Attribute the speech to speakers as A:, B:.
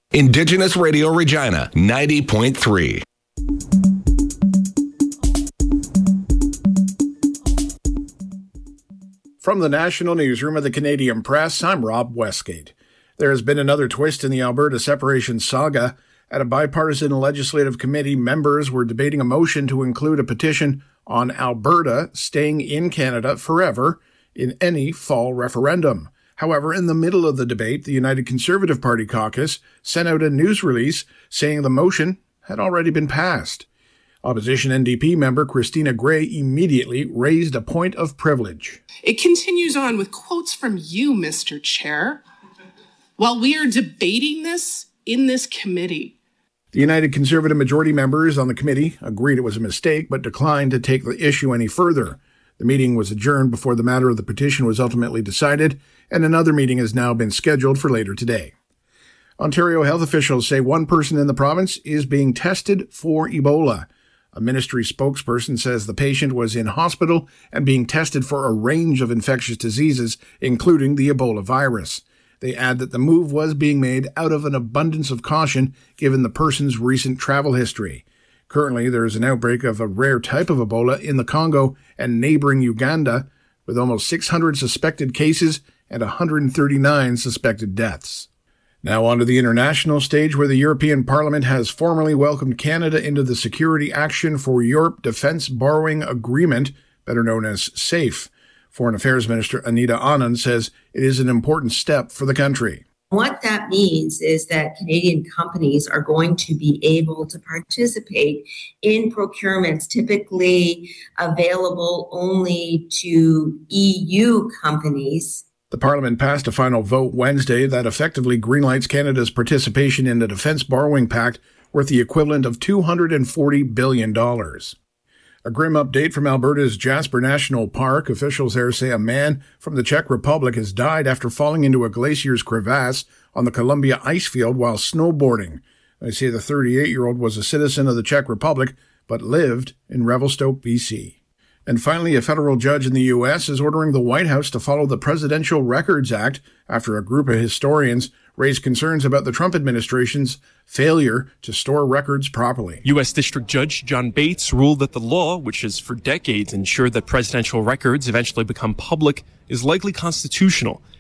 A: Indigenous Radio Regina, 90.3.
B: From the National Newsroom of the Canadian Press, I'm Rob Westgate. There has been another twist in the Alberta separation saga. At a bipartisan legislative committee, members were debating a motion to include a petition on Alberta staying in Canada forever in any fall referendum. However, in the middle of the debate, the United Conservative Party caucus sent out a news release saying the motion had already been passed. Opposition NDP member Christina Gray immediately raised a point of privilege.
C: It continues on with quotes from you, Mr. Chair, while we are debating this in this committee.
B: The United Conservative majority members on the committee agreed it was a mistake, but declined to take the issue any further. The meeting was adjourned before the matter of the petition was ultimately decided, and another meeting has now been scheduled for later today. Ontario health officials say one person in the province is being tested for Ebola. A ministry spokesperson says the patient was in hospital and being tested for a range of infectious diseases, including the Ebola virus. They add that the move was being made out of an abundance of caution given the person's recent travel history. Currently, there is an outbreak of a rare type of Ebola in the Congo and neighboring Uganda, with almost 600 suspected cases and 139 suspected deaths. Now on to the international stage, where the European Parliament has formally welcomed Canada into the Security Action for Europe Defence Borrowing Agreement, better known as SAFE. Foreign Affairs Minister Anita Anand says it is an important step for the country.
D: What that means is that Canadian companies are going to be able to participate in procurements typically available only to EU companies.
B: The Parliament passed a final vote Wednesday that effectively greenlights Canada's participation in the Defence Borrowing Pact worth the equivalent of $240 billion. A grim update from Alberta's Jasper National Park. Officials there say a man from the Czech Republic has died after falling into a glacier's crevasse on the Columbia ice field while snowboarding. They say the 38-year-old was a citizen of the Czech Republic, but lived in Revelstoke, BC. And finally, a federal judge in the U.S. is ordering the White House to follow the Presidential Records Act after a group of historians raised concerns about the Trump administration's failure to store records properly.
E: U.S. District Judge John Bates ruled that the law, which has for decades ensured that presidential records eventually become public, is likely constitutional.